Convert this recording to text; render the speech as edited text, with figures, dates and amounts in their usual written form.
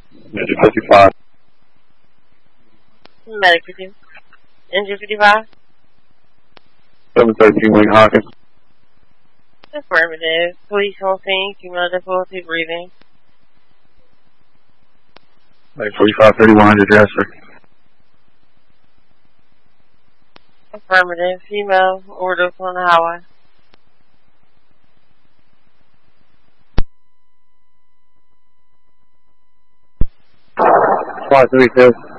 Engine 55. Medic 50. Engine 55. 713 Wing Hawkins. Affirmative. Police on scene. Female difficulty breathing. 45 3100, yes, sir. Affirmative. Female overdose on the highway. 532.